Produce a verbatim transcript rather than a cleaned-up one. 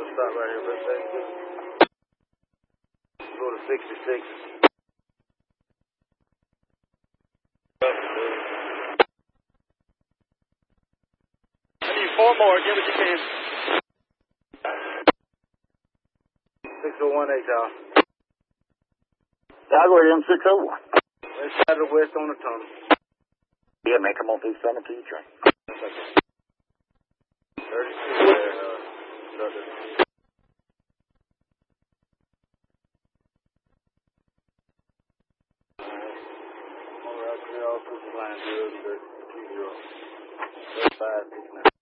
stop right here, but thank you. Go to sixty-six. I need four more. Get what you can. six oh one eight, y'all. I'll go M six oh one. Let's side of the west on the tunnel. Yeah, man, come on through seventeen train. thirty-two there, uh, Southern. All right, clear all through the line, zero, thirty, two, zero. five, six, nine.